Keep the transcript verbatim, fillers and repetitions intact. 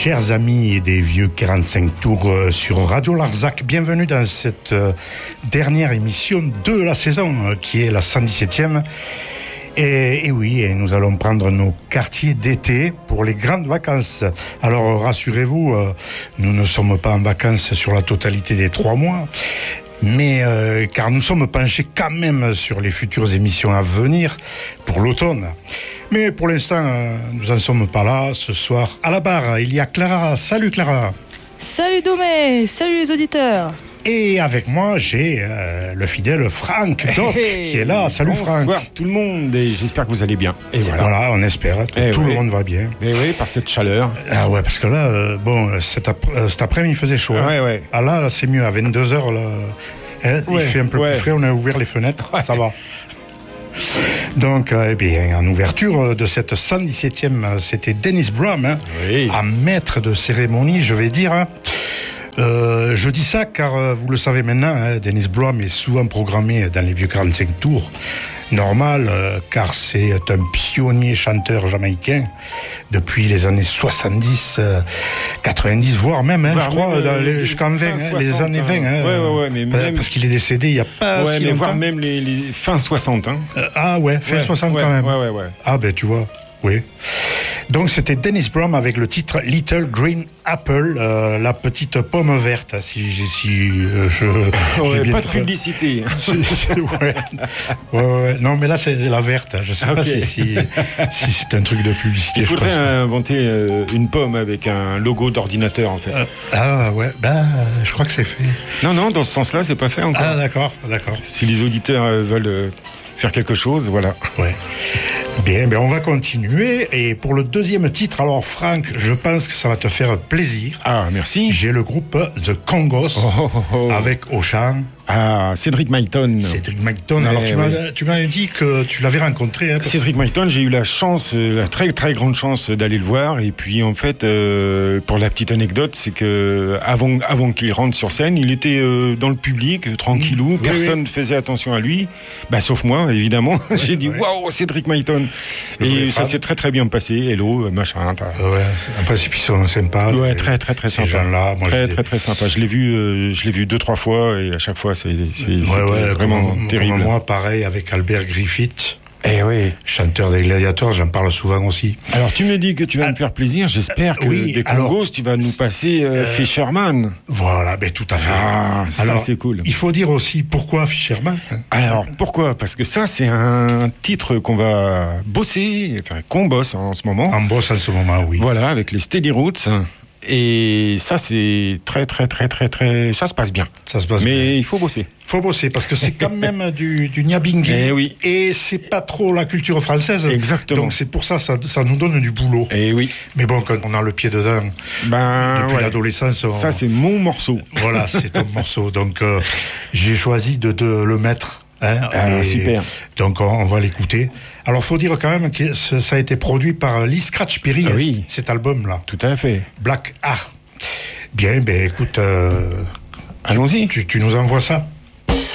Chers amis des vieux quarante-cinq tours sur Radio Larzac, bienvenue dans cette dernière émission de la saison qui est la cent dix-septième. Et, et oui, et nous allons prendre nos quartiers d'été pour les grandes vacances. Alors rassurez-vous, nous ne sommes pas en vacances sur la totalité des trois mois. Mais euh, car nous sommes penchés quand même sur les futures émissions à venir pour l'automne. Mais pour l'instant, euh, nous n'en sommes pas là. Ce soir, à la barre, il y a Clara. Salut Clara. Salut Domé, salut les auditeurs. Et avec moi, j'ai euh, le fidèle Franck Doc hey, qui est là. Salut bonsoir Franck. Bonsoir tout le monde et j'espère que vous allez bien. Et voilà, voilà on espère que et tout ouais. le monde va bien. Et oui, par cette chaleur. Ah ouais, parce que là, euh, bon, cet, ap- cet après-midi, il faisait chaud. Ah, hein. ouais, ouais. Ah là, c'est mieux. À vingt-deux heures, là, hein, il ouais, fait un peu ouais. plus frais. On a ouvert les fenêtres. Ouais. Ça va. Donc, euh, eh bien, en ouverture de cette cent dix-septième, c'était Dennis Brown, hein, oui. un maître de cérémonie, je vais dire. Hein. Euh, je dis ça car, euh, vous le savez maintenant, hein, Dennis Brown est souvent programmé dans les vieux quarante-cinq tours. Normal, euh, car c'est un pionnier chanteur jamaïcain depuis les années soixante-dix, euh, quatre-vingt-dix, voire même, hein, voire je crois, même, dans les, euh, jusqu'en vingt, hein, soixante, les années vingt. Hein, ouais, ouais, ouais, mais parce, même... parce qu'il est décédé il n'y a pas ouais, si mais longtemps. voire même les, les fins soixante. Hein. Euh, ah ouais, fin ouais, soixante ouais, quand même. Ouais, ouais, ouais. Ah ben tu vois, oui. Donc c'était Dennis Brown avec le titre Little Green Apple, euh, la petite pomme verte, si, si euh, je... Ouais, bien pas de tra- publicité. c'est, c'est, ouais. Ouais, ouais. Non mais là c'est la verte, je sais okay. pas si, si, si c'est un truc de publicité. Il je faudrait pense inventer euh, une pomme avec un logo d'ordinateur en fait. Euh, ah ouais, bah je crois que c'est fait. Non, non, dans ce sens-là, c'est pas fait encore. Ah d'accord, d'accord. Si les auditeurs euh, veulent euh, faire quelque chose, voilà. Ouais. Bien, ben on va continuer. Et pour le deuxième titre, alors Franck, je pense que ça va te faire plaisir. Ah, merci. J'ai le groupe The Congos oh, oh, oh. avec au chant Ah, Cédric Myton. Cédric Myton. Alors eh, tu, oui. m'as, tu m'as dit que tu l'avais rencontré. Hein, parce... Cédric Myton, j'ai eu la chance, la très très grande chance d'aller le voir. Et puis en fait, euh, pour la petite anecdote, c'est que avant avant qu'il rentre sur scène, il était euh, dans le public, euh, tranquillou. Mmh, personne ne oui. faisait attention à lui, bah sauf moi évidemment. Ouais, j'ai dit waouh, wow, Cédric Myton. Et ça fan. S'est très très bien passé. Hello, machin. Ouais, en principe ils sont sympas. Ouais, les, très très très ces sympa. gens-là, moi, très j'ai... très très sympa. Je l'ai vu, euh, je l'ai vu deux trois fois et à chaque fois c'est, c'est ouais, ouais, vraiment comme, terrible. Comme moi, pareil avec Albert Griffith. Eh oui. Chanteur des Gladiators, j'en parle souvent aussi. Alors tu me dis que tu vas ah, me faire plaisir, j'espère que oui, des Congos, alors, tu vas nous passer euh, euh, Fisherman. Voilà, ben tout à fait. Ah, ça alors, c'est cool. Il faut dire aussi pourquoi Fisherman. Alors pourquoi ? Parce que ça c'est un titre qu'on va bosser, enfin qu'on bosse en ce moment. On bosse en ce moment, oui. Voilà, avec les Steady Roots. Et ça, c'est très, très, très, très, très... Ça se passe bien. Ça se passe Mais bien. il faut bosser. Il faut bosser, parce que c'est quand même du, du nyabingui. Et oui. Et c'est pas trop la culture française. Exactement. Donc c'est pour ça, ça, ça nous donne du boulot. Et oui. Mais bon, quand on a le pied dedans, ben, depuis ouais. l'adolescence... On... Ça, c'est mon morceau. Voilà, c'est ton morceau. Donc, euh, j'ai choisi de, de le mettre. Hein, ah, super. Donc on, on va l'écouter. Alors faut dire quand même que ça a été produit par Lee Scratch Perry, ah, oui. cet album-là. Tout à fait. Black Art. Bien, ben écoute, euh, allons-y. Tu, tu nous envoies ça.